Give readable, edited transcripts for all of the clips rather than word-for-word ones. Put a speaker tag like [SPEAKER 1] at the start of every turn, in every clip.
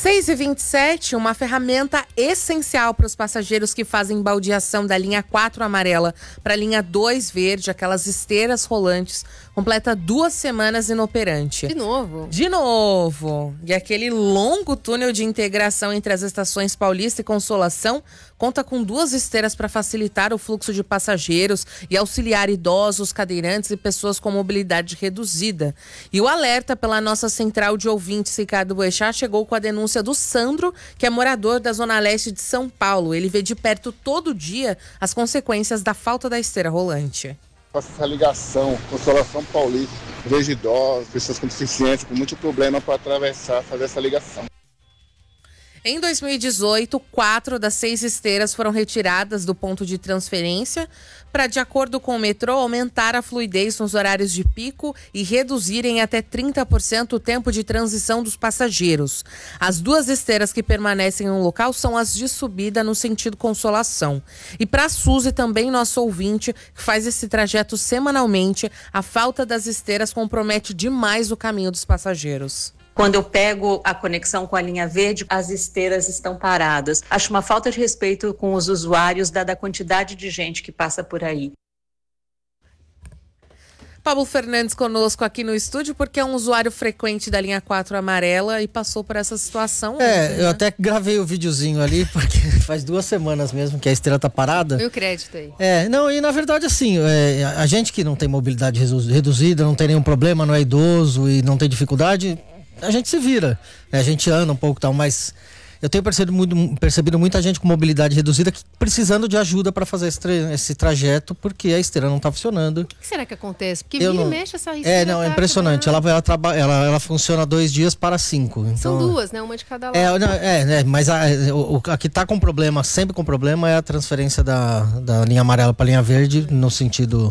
[SPEAKER 1] 6h27, uma ferramenta essencial para os passageiros que fazem baldeação da linha 4 amarela para a linha 2 verde, aquelas esteiras rolantes, completa 2 semanas inoperante.
[SPEAKER 2] De novo?
[SPEAKER 1] De novo! E aquele longo túnel de integração entre as estações Paulista e Consolação conta com 2 esteiras para facilitar o fluxo de passageiros e auxiliar idosos, cadeirantes e pessoas com mobilidade reduzida. E o alerta pela nossa central de ouvintes, Ricardo Boechat, chegou com a denúncia do Sandro, que é morador da Zona Leste de São Paulo. Ele vê de perto todo dia as consequências da falta da esteira rolante.
[SPEAKER 3] Faço essa ligação, Consolação Paulista, vejo idosos, pessoas com deficiência, com muito problema para atravessar, fazer essa ligação.
[SPEAKER 1] Em 2018, 4 das 6 esteiras foram retiradas do ponto de transferência para, de acordo com o metrô, aumentar a fluidez nos horários de pico e reduzirem até 30% o tempo de transição dos passageiros. As 2 esteiras que permanecem no local são as de subida no sentido Consolação. E para a Suzy, também nosso ouvinte, que faz esse trajeto semanalmente, a falta das esteiras compromete demais o caminho dos passageiros.
[SPEAKER 4] Quando eu pego a conexão com a linha verde, as esteiras estão paradas. Acho uma falta de respeito com os usuários, dada a quantidade de gente que passa por aí.
[SPEAKER 1] Pablo Fernandes conosco aqui no estúdio, porque é um usuário frequente da linha 4 amarela e passou por essa situação.
[SPEAKER 5] Eu até gravei o videozinho ali, porque faz 2 semanas mesmo que a esteira tá parada.
[SPEAKER 2] Meu crédito aí.
[SPEAKER 5] E na verdade assim, a gente que não tem mobilidade reduzida, não tem nenhum problema, não é idoso e não tem dificuldade, a gente se vira, a gente anda um pouco e tal, mas eu tenho percebido muita gente com mobilidade reduzida precisando de ajuda para fazer esse trajeto, porque a esteira não está funcionando.
[SPEAKER 2] O que será que acontece? Porque vira e mexe essa esteira.
[SPEAKER 5] É impressionante. Ela funciona 2 dias para 5. Então,
[SPEAKER 2] são 2, né? Uma de cada lado.
[SPEAKER 5] Mas a que está com problema, sempre com problema, é a transferência da linha amarela para a linha verde, no sentido...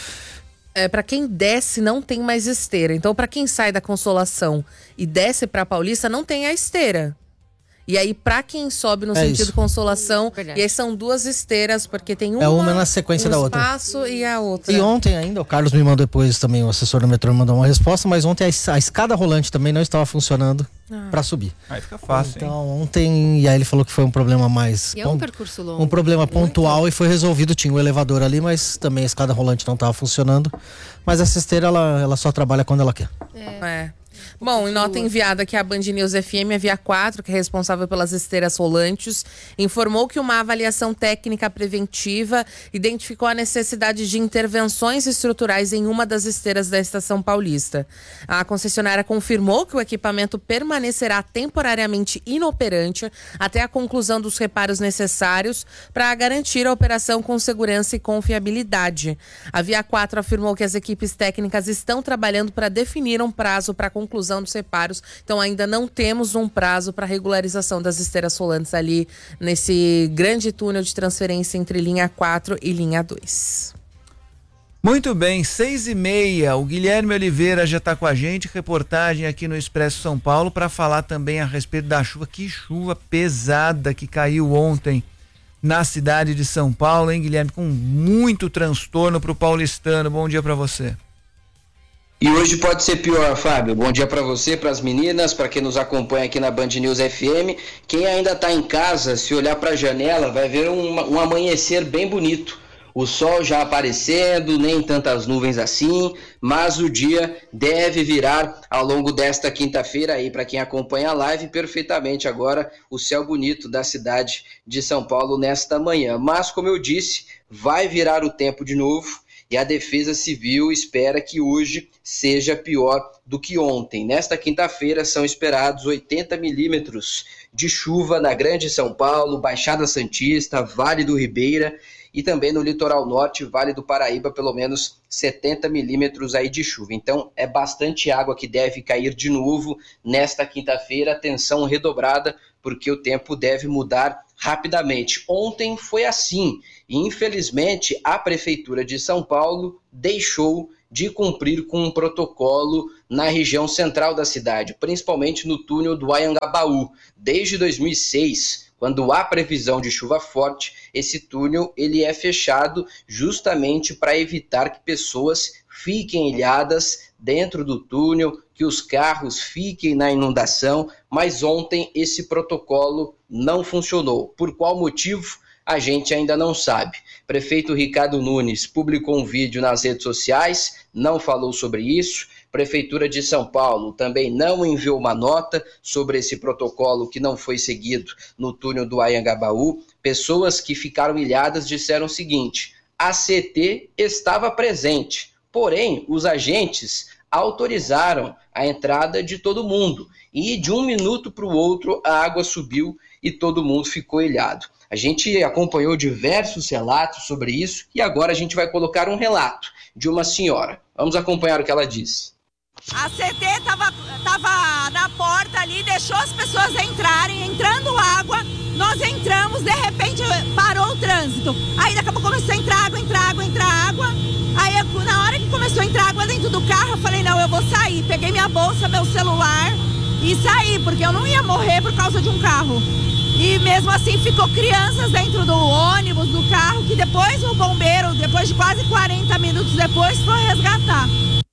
[SPEAKER 1] Para quem desce, não tem mais esteira. Então, para quem sai da Consolação e desce para Paulista, não tem a esteira. E aí, para quem sobe no sentido Consolação,
[SPEAKER 2] Verdade.
[SPEAKER 1] e aí são 2 esteiras, porque tem
[SPEAKER 5] uma na sequência da outra.
[SPEAKER 1] Espaço e a outra.
[SPEAKER 5] E ontem ainda, o Carlos me mandou depois também, o assessor do metrô me mandou uma resposta, mas ontem a escada rolante também não estava funcionando para subir.
[SPEAKER 6] Aí fica fácil,
[SPEAKER 5] então, ontem, e aí ele falou que foi um problema mais...
[SPEAKER 2] E é um percurso longo.
[SPEAKER 5] Um problema pontual e foi resolvido, tinha um elevador ali, mas também a escada rolante não estava funcionando. Mas essa esteira, ela só trabalha quando ela quer.
[SPEAKER 1] Bom, em nota enviada aqui à Band News FM, a Via 4, que é responsável pelas esteiras rolantes, informou que uma avaliação técnica preventiva identificou a necessidade de intervenções estruturais em uma das esteiras da Estação Paulista. A concessionária confirmou que o equipamento permanecerá temporariamente inoperante até a conclusão dos reparos necessários para garantir a operação com segurança e confiabilidade. A Via 4 afirmou que as equipes técnicas estão trabalhando para definir um prazo para a conclusão dos reparos, então ainda não temos um prazo para regularização das esteiras rolantes ali nesse grande túnel de transferência entre linha 4 e linha 2.
[SPEAKER 6] Muito bem, 6h30, o Guilherme Oliveira já está com a gente, reportagem aqui no Expresso São Paulo para falar também a respeito da chuva, que chuva pesada que caiu ontem na cidade de São Paulo, hein, Guilherme, com muito transtorno para o paulistano. Bom dia para você.
[SPEAKER 7] E hoje pode ser pior, Fábio. Bom dia para você, para as meninas, para quem nos acompanha aqui na Band News FM. Quem ainda está em casa, se olhar para a janela, vai ver um amanhecer bem bonito. O sol já aparecendo, nem tantas nuvens assim, mas o dia deve virar ao longo desta quinta-feira aí, para quem acompanha a live, perfeitamente agora o céu bonito da cidade de São Paulo nesta manhã. Mas, como eu disse, vai virar o tempo de novo. E a Defesa Civil espera que hoje seja pior do que ontem. Nesta quinta-feira são esperados 80 milímetros de chuva na Grande São Paulo, Baixada Santista, Vale do Ribeira e também no litoral norte, Vale do Paraíba, pelo menos 70 milímetros aí de chuva. Então é bastante água que deve cair de novo nesta quinta-feira. Atenção redobrada, porque o tempo deve mudar rapidamente. Ontem foi assim. E, infelizmente, a Prefeitura de São Paulo deixou de cumprir com um protocolo na região central da cidade, principalmente no túnel do Anhangabaú. Desde 2006, quando há previsão de chuva forte, esse túnel ele é fechado justamente para evitar que pessoas fiquem ilhadas dentro do túnel, que os carros fiquem na inundação, mas ontem esse protocolo não funcionou. Por qual motivo? A gente ainda não sabe. Prefeito Ricardo Nunes publicou um vídeo nas redes sociais, não falou sobre isso. Prefeitura de São Paulo também não enviou uma nota sobre esse protocolo que não foi seguido no túnel do Anhangabaú. Pessoas que ficaram ilhadas disseram o seguinte: a CT estava presente, porém os agentes autorizaram a entrada de todo mundo e de um minuto para o outro a água subiu e todo mundo ficou ilhado. A gente acompanhou diversos relatos sobre isso e agora a gente vai colocar um relato de uma senhora. Vamos acompanhar o que ela disse.
[SPEAKER 8] A CT estava na porta ali, deixou as pessoas entrarem, entrando água, nós entramos, de repente parou o trânsito. Aí daqui a pouco começou a entrar água. Aí na hora que começou a entrar água dentro do carro, eu falei, não, eu vou sair. Peguei minha bolsa, meu celular e saí, porque eu não ia morrer por causa de um carro. E mesmo assim ficou crianças dentro do ônibus, do carro, que depois o bombeiro, depois de quase 40 minutos depois, foi resgatar.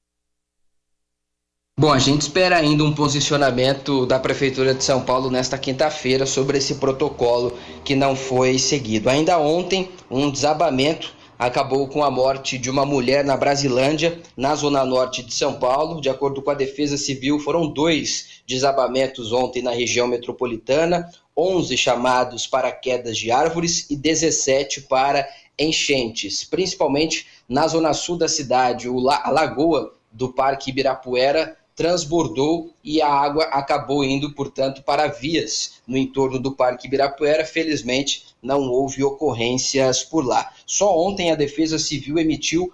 [SPEAKER 7] Bom, a gente espera ainda um posicionamento da Prefeitura de São Paulo nesta quinta-feira sobre esse protocolo que não foi seguido. Ainda ontem, um desabamento acabou com a morte de uma mulher na Brasilândia, na zona norte de São Paulo. De acordo com a Defesa Civil, foram 2 desabamentos ontem na região metropolitana, 11 chamados para quedas de árvores e 17 para enchentes, principalmente na zona sul da cidade. A lagoa do Parque Ibirapuera transbordou e a água acabou indo, portanto, para vias no entorno do Parque Ibirapuera. Felizmente, não houve ocorrências por lá. Só ontem a Defesa Civil emitiu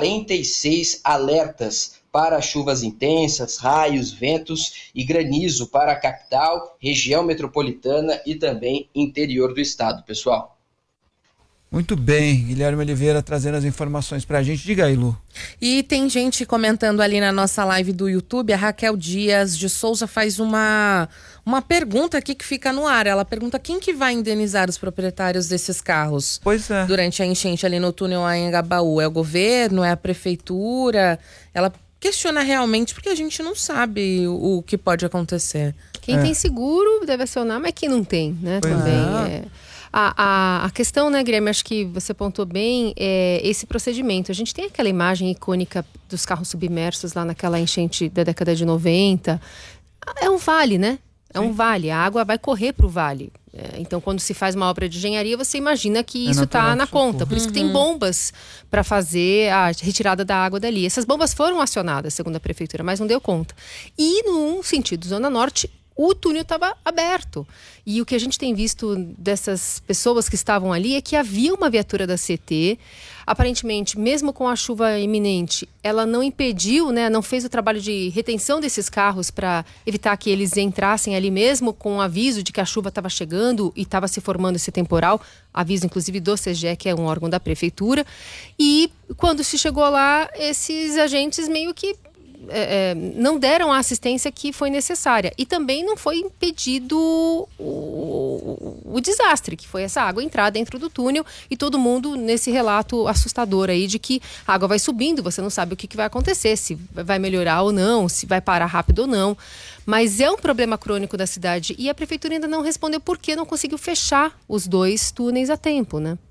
[SPEAKER 7] 46 alertas para chuvas intensas, raios, ventos e granizo para a capital, região metropolitana e também interior do estado, pessoal.
[SPEAKER 6] Muito bem, Guilherme Oliveira trazendo as informações pra gente. Diga aí, Lu.
[SPEAKER 1] E tem gente comentando ali na nossa live do YouTube. A Raquel Dias de Souza faz uma pergunta aqui que fica no ar. Ela pergunta quem que vai indenizar os proprietários desses carros.
[SPEAKER 6] Pois é.
[SPEAKER 1] Durante a enchente ali no túnel Anhangabaú. É o governo? É a prefeitura? Ela questiona realmente porque a gente não sabe o que pode acontecer.
[SPEAKER 2] Quem tem seguro deve acionar, mas quem não tem, né?
[SPEAKER 6] Pois
[SPEAKER 2] também. A questão, né, Guilherme, acho que você pontuou bem, é esse procedimento. A gente tem aquela imagem icônica dos carros submersos lá naquela enchente da década de 90. É um vale, né? É um vale, a água vai correr para o vale. Então, quando se faz uma obra de engenharia, você imagina que isso está na conta. Por isso que tem bombas para fazer a retirada da água dali. Essas bombas foram acionadas, segundo a prefeitura, mas não deu conta. E, no sentido Zona Norte, o túnel estava aberto. E o que a gente tem visto dessas pessoas que estavam ali é que havia uma viatura da CT. Aparentemente, mesmo com a chuva iminente, ela não impediu, né, não fez o trabalho de retenção desses carros para evitar que eles entrassem ali mesmo com o aviso de que a chuva estava chegando e estava se formando esse temporal. Aviso, inclusive, do CGE, que é um órgão da prefeitura. E quando se chegou lá, esses agentes meio que não deram a assistência que foi necessária. E também não foi impedido o desastre, que foi essa água entrar dentro do túnel e todo mundo nesse relato assustador aí de que a água vai subindo, você não sabe o que vai acontecer, se vai melhorar ou não, se vai parar rápido ou não. Mas é um problema crônico da cidade e a prefeitura ainda não respondeu por que não conseguiu fechar os 2 túneis a tempo, né?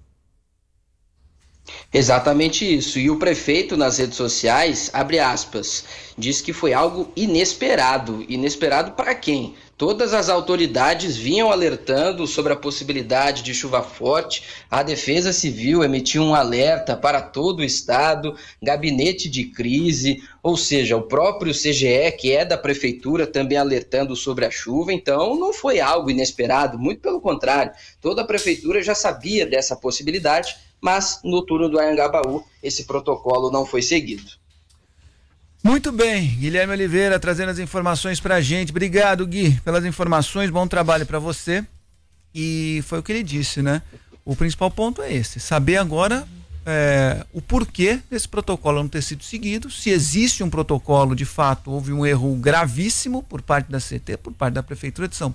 [SPEAKER 7] Exatamente isso. E o prefeito nas redes sociais, abre aspas, diz que foi algo inesperado. Inesperado para quem? Todas as autoridades vinham alertando sobre a possibilidade de chuva forte. A Defesa Civil emitiu um alerta para todo o estado, gabinete de crise, ou seja, o próprio CGE, que é da prefeitura, também alertando sobre a chuva. Então não foi algo inesperado, muito pelo contrário. Toda a prefeitura já sabia dessa possibilidade, mas no túnel do Anhangabaú esse protocolo não foi seguido.
[SPEAKER 6] Muito bem, Guilherme Oliveira trazendo as informações pra gente. Obrigado, Gui, pelas informações, bom trabalho para você. E foi o que ele disse, né? O principal ponto é esse, saber agora o porquê desse protocolo não ter sido seguido, se existe um protocolo, de fato, houve um erro gravíssimo por parte da CT, por parte da Prefeitura de São